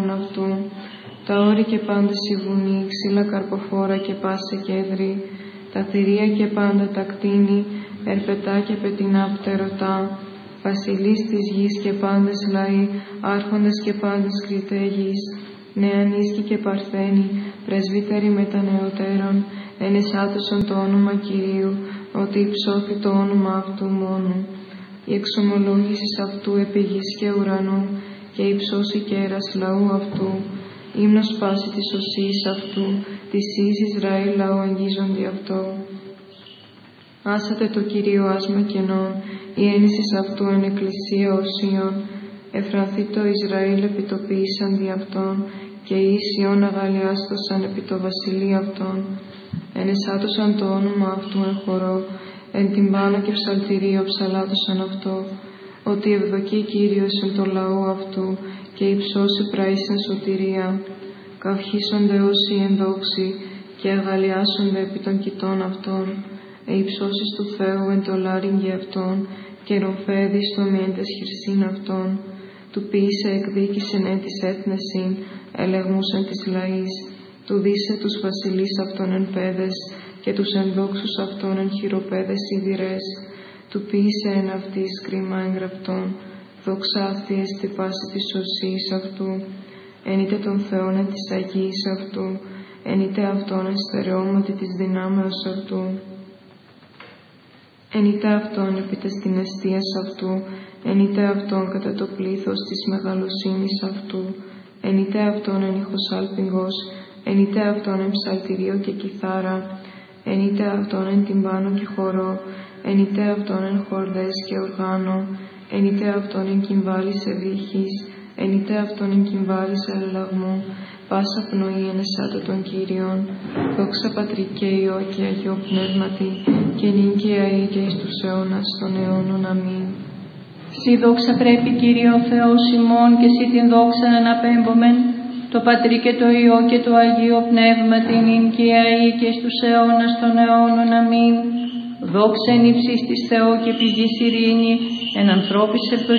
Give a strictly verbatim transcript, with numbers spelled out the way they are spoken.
ναών αυτού. Τα όρη και πάντες οι βουνοί, ξύλα καρποφόρα και πάσε κέδρη, τα θηρία και πάντα τα κτίνη, ερπετά και πετεινά πτερωτά, βασιλείς της γης και πάντες λαοί, άρχοντες και πάντες κριτέ γης, νεανίσκοι και παρθένοι, πρεσβύτεροι μετανεωτέρων, ενεσάτωσαν το όνομα Κυρίου, ότι υψώθη το όνομα αυτού μόνου. Η εξομολόγηση αυτού επί γης και ουρανού, και υψώσει κέρας λαού αυτού, ύμνος πάση της οσίης αυτού, της εις Ισραήλ λαού αγγίζοντι αυτό. Άσατε το Κυρίο άσμα κενών, η έννησης αυτού εν εκκλησία οσίων, εφρανθεί το Ισραήλ επιτοποίησαν δι' αυτόν, και οι Ισιών αγαλιάστοσαν επί το βασιλεί αυτών. Ενεσάτωσαν το όνομα αυτού εν χορό, εν τυμπάνο και ψαλτηρίο ψαλάτωσαν αυτό, ότι ευδοκεί Κύριος εν το λαό αυτού, και υψώσει πραΐσεν σωτηρία. Καυχήσονται όσοι εν δόξη, και αγαλιάσονται επί των κοιτών αυτών, ε υψώσεις του Θεού εν το λάρυγγι αυτών, και ρομφέδι στο μιέντες χειρσήν αυτών. Του ποιήσε εκδίκησεν εν της έθνεσιν, ελεγμούσεν της λαής, του δίσε τους βασιλείς αυτών εν πέδες, και τους ενδόξους αυτών εν χειροπέδες σιδηρές, του ποιήσε εν αυτής κρίμα εγγραφτών, δοξάτη εστι πάση της οσίης αυτού, εν είτε των Θεών εν της Αγίης αυτού, εν είτε αυτόν εν στερεώματι της δυνάμεως αυτού, εν είτε αυτόν επί τες δυναστείας αυτού, εν είτε αυτόν κατά το πλήθος της μεγαλοσύνης αυτού, εν είτε αυτόν εν ηχοσάλπιγγος, εν είτε αυτόν εν ψαλτηρίο και κιθάρα, εν είτε αυτόν εν τυμπάνο και χορό, εν είτε αυτόν εν χορδές και οργάνο, εν είτε αυτόν εν κυμβάλης ευήχης, εν είτε αυτόν εν κυμβάλης αλληλαγμού, πάσα πνοή ενεσάτε των Κύριων, δόξα Πατρί και Υιό και Αγιό Πνεύματι, και νυν και αεί και εις τους αιώνας των αιώνων. Αμήν. Σοι δόξα πρέπει, Κύριε ο Θεός ημών, και σοι την δόξα να αναπέμπομεν, το Πατρί και το Υιό και το Αγίο Πνεύματι, νυν και αεί και εις τους αιώνας των αιώνων. Αμήν. Δόξα εν ύψης της Θεό και πηγής ειρήνη, εν ανθρώπης